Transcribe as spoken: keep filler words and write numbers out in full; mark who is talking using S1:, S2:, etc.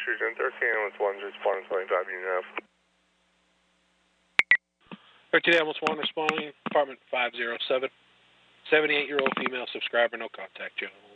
S1: Region thirteen, Ambulance one, just responding to twenty-five Union F.
S2: thirteen Ambulance one, responding, apartment five oh seven. seventy-eight-year-old female subscriber, no contact, gentlemen.